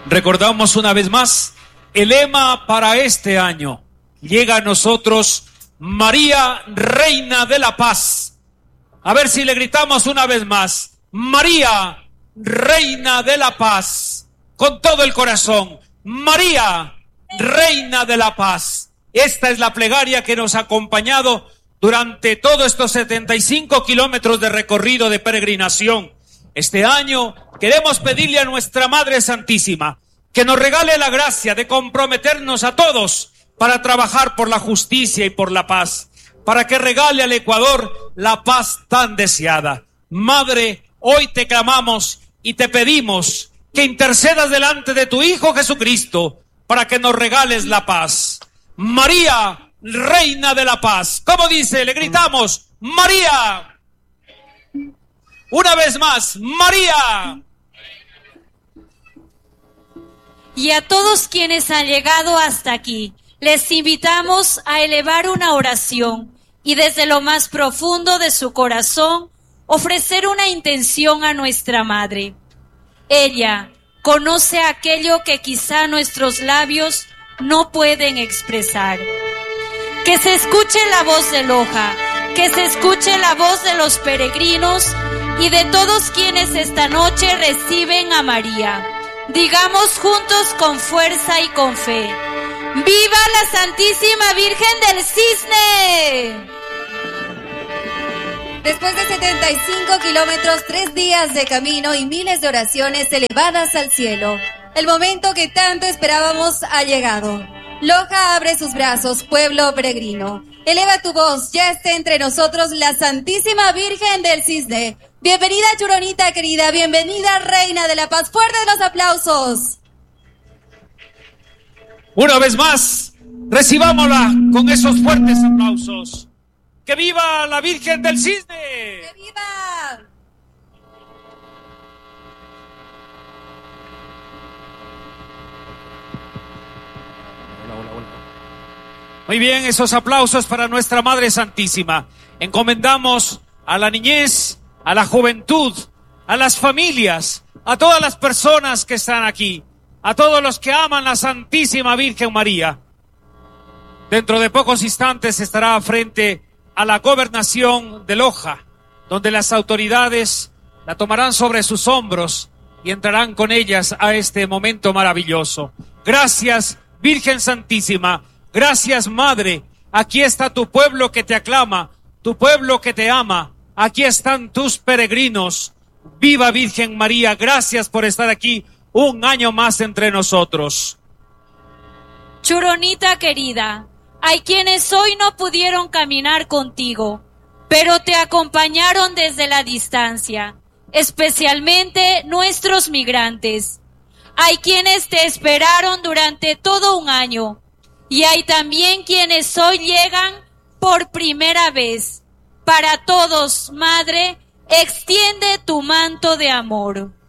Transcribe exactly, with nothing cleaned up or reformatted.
Recordamos una vez más el lema para este año. Llega a nosotros María, Reina de la Paz. A ver si le gritamos una vez más. María, Reina de la Paz. Con todo el corazón. María, Reina de la Paz. Esta es la plegaria que nos ha acompañado durante todos estos setenta y cinco kilómetros de recorrido de peregrinación. Este año queremos pedirle a nuestra Madre Santísima que nos regale la gracia de comprometernos a todos para trabajar por la justicia y por la paz, para que regale al Ecuador la paz tan deseada. Madre, hoy te clamamos y te pedimos que intercedas delante de tu Hijo Jesucristo para que nos regales la paz. María, Reina de la Paz. ¿Cómo dice? Le gritamos, María. Una vez más, María. Y a todos quienes han llegado hasta aquí, les invitamos a elevar una oración y desde lo más profundo de su corazón ofrecer una intención a nuestra Madre. Ella conoce aquello que quizá nuestros labios no pueden expresar. Que se escuche la voz de Loja, que se escuche la voz de los peregrinos y de todos quienes esta noche reciben a María. Digamos juntos con fuerza y con fe: ¡viva la Santísima Virgen del Cisne! Después de setenta y cinco kilómetros, tres días de camino y miles de oraciones elevadas al cielo, el momento que tanto esperábamos ha llegado. Loja abre sus brazos, pueblo peregrino. Eleva tu voz, ya está entre nosotros la Santísima Virgen del Cisne. Bienvenida, Churonita querida, bienvenida, Reina de la Paz. Fuertes los aplausos. Una vez más, recibámosla con esos fuertes aplausos. ¡Que viva la Virgen del Cisne! ¡Que viva! Muy bien, esos aplausos para nuestra Madre Santísima. Encomendamos a la niñez, a la juventud, a las familias, a todas las personas que están aquí, a todos los que aman la Santísima Virgen María. Dentro de pocos instantes estará frente a la gobernación de Loja, donde las autoridades la tomarán sobre sus hombros y entrarán con ellas a este momento maravilloso. Gracias, Virgen Santísima. Gracias, Madre. Aquí está tu pueblo que te aclama, tu pueblo que te ama. Aquí están tus peregrinos. Viva Virgen María. Gracias por estar aquí un año más entre nosotros. Churonita querida, hay quienes hoy no pudieron caminar contigo, pero te acompañaron desde la distancia, especialmente nuestros migrantes. Hay quienes te esperaron durante todo un año. Y hay también quienes hoy llegan por primera vez. Para todos, Madre, extiende tu manto de amor.